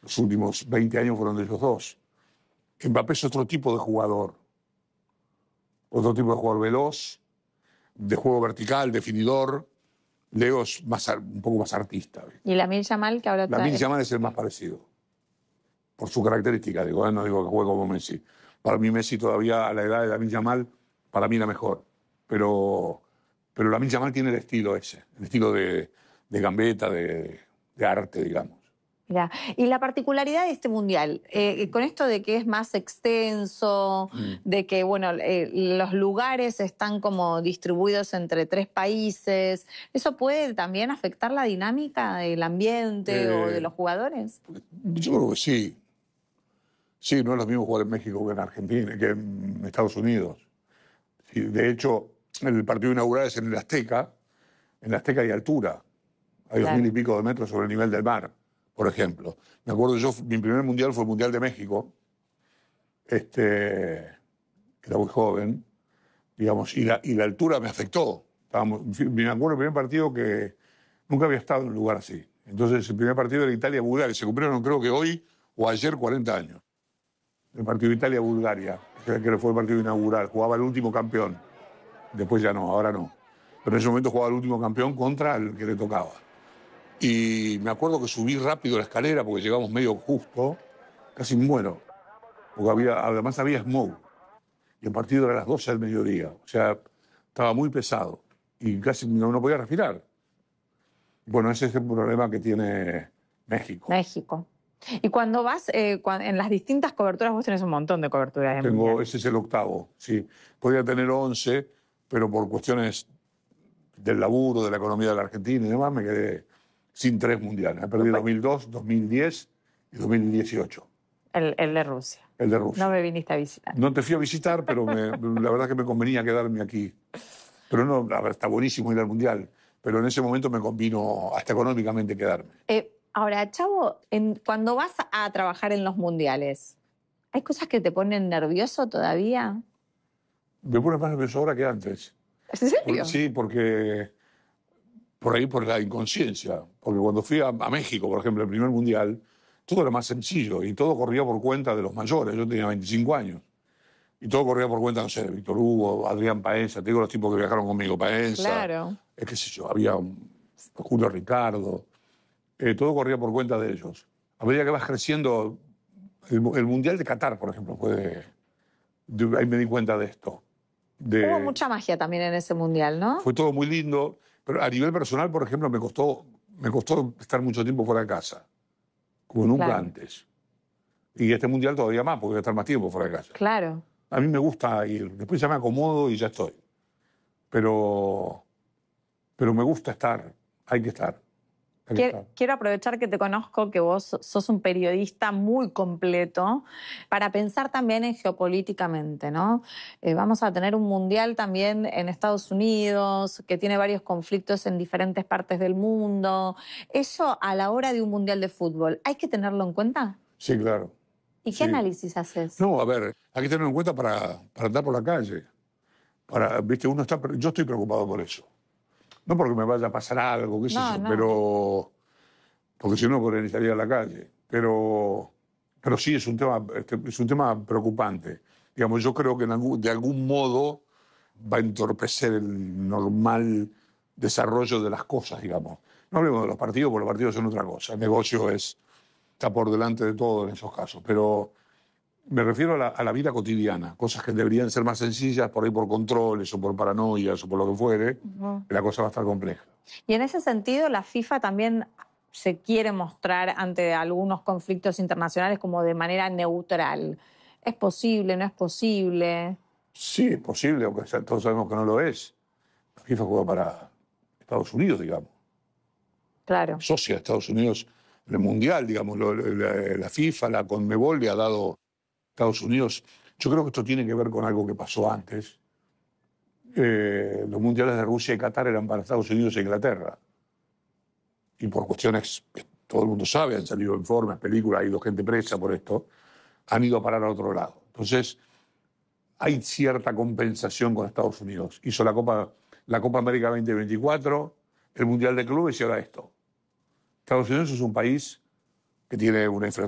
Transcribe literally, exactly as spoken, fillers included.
Los últimos veinte años fueron de ellos dos. Mbappé es otro tipo de jugador. Otro tipo de jugador veloz, de juego vertical, definidor. Leo es más, un poco más artista. ¿Y Lamine Yamal, que ahora trae? Lamine Yamal es el más parecido. Por su característica, digo, ¿eh? No digo que juegue como Messi. Para mí Messi todavía, a la edad de Lamine Yamal, para mí era mejor. Pero, pero Lamine Yamal tiene el estilo ese, el estilo de, de gambeta, de, de arte, digamos. Mirá. Y la particularidad de este mundial, eh, con esto de que es más extenso, mm. de que bueno, eh, los lugares están como distribuidos entre tres países, ¿eso puede también afectar la dinámica del ambiente eh, o de los jugadores? Yo creo que sí. Sí, no es lo mismo jugar en México que en Argentina, que en Estados Unidos. Sí, de hecho, el partido inaugural es en el Azteca. En el Azteca hay altura. Hay claro. dos mil y pico de metros sobre el nivel del mar, por ejemplo. Me acuerdo yo, mi primer mundial fue el Mundial de México. Este, era muy joven, digamos, y la, y la altura me afectó. Estábamos, me acuerdo del primer partido que nunca había estado en un lugar así. Entonces, el primer partido era Italia-Bulgaria. Se cumplieron, creo que hoy o ayer, cuarenta años. El partido Italia-Bulgaria, que fue el partido inaugural. Jugaba el último campeón. Después ya no, ahora no. Pero en ese momento jugaba el último campeón contra el que le tocaba. Y me acuerdo que subí rápido la escalera porque llegamos medio justo. Casi muero. Porque había, además había smog. Y el partido era a las doce del mediodía. O sea, estaba muy pesado. Y casi no, no podía respirar. Bueno, ese es el problema que tiene México. México. Y cuando vas, eh, cuando, en las distintas coberturas, vos tenés un montón de coberturas. Tengo, mundial. Ese es el octavo, sí. Podría tener once, pero por cuestiones del laburo, de la economía de la Argentina y demás, me quedé sin tres mundiales. Me perdí dos mil dos, dos mil diez y dos mil dieciocho. El, el de Rusia. El de Rusia. No me viniste a visitar. No te fui a visitar, pero me, la verdad que me convenía quedarme aquí. Pero no, a ver, está buenísimo ir al mundial, pero en ese momento me convino hasta económicamente quedarme. Eh, Ahora, Chavo, en, cuando vas a trabajar en los mundiales, ¿hay cosas que te ponen nervioso todavía? Me pone más nervioso ahora que antes. ¿En serio? Por, sí, porque por ahí por la inconsciencia. Porque cuando fui a, a México, por ejemplo, el primer mundial, todo era más sencillo y todo corría por cuenta de los mayores. Yo tenía veinticinco años. Y todo corría por cuenta, no sé, de Víctor Hugo, Adrián Paenza, te digo los tipos que viajaron conmigo, Paenza. Claro. Es que sé yo, había un, Julio Ricardo. Eh, todo corría por cuenta de ellos. A medida que vas creciendo, el, el Mundial de Qatar, por ejemplo, fue de, de, ahí me di cuenta de esto. De, Hubo mucha magia también en ese Mundial, ¿no? Fue todo muy lindo, pero a nivel personal, por ejemplo, me costó, me costó estar mucho tiempo fuera de casa, como nunca claro. antes. Y este Mundial todavía más, porque voy a estar más tiempo fuera de casa. Claro. A mí me gusta ir, después ya me acomodo y ya estoy. Pero, pero me gusta estar, hay que estar. Quiero, quiero aprovechar que te conozco, que vos sos un periodista muy completo, para pensar también en geopolíticamente, ¿no? Eh, vamos a tener un mundial también en Estados Unidos, que tiene varios conflictos en diferentes partes del mundo. ¿Eso a la hora de un mundial de fútbol hay que tenerlo en cuenta? Sí, claro. ¿Y qué sí. análisis haces? No, a ver, hay que tenerlo en cuenta para, para andar por la calle. Para, ¿viste? Uno está, yo estoy preocupado por eso. No porque me vaya a pasar algo, qué sé no, yo, no. pero... Porque si no, podría salir a la calle. Pero, pero sí, es un tema, es un tema preocupante. Digamos, yo creo que en algún, de algún modo va a entorpecer el normal desarrollo de las cosas, digamos. No hablemos de los partidos, porque los partidos son otra cosa. El negocio es, está por delante de todo en esos casos. Pero me refiero a la, a la vida cotidiana, cosas que deberían ser más sencillas, por ahí por controles o por paranoias o por lo que fuere, uh-huh. La cosa va a estar compleja. Y en ese sentido, la FIFA también se quiere mostrar ante algunos conflictos internacionales como de manera neutral. ¿Es posible, no es posible? Sí, es posible, aunque todos sabemos que no lo es. La FIFA juega para Estados Unidos, digamos. Claro. Socia de Estados Unidos en el Mundial, digamos. Lo, la, la FIFA, la Conmebol le ha dado a Estados Unidos. Yo creo que esto tiene que ver con algo que pasó antes. Eh, los mundiales de Rusia y Qatar eran para Estados Unidos e Inglaterra. Y por cuestiones que todo el mundo sabe, han salido informes, películas, ha ido gente presa por esto, han ido a parar a otro lado. Entonces, hay cierta compensación con Estados Unidos. Hizo la Copa, la Copa América veinte veinticuatro, el Mundial de Clubes y ahora esto. Estados Unidos es un país que tiene una infraestructura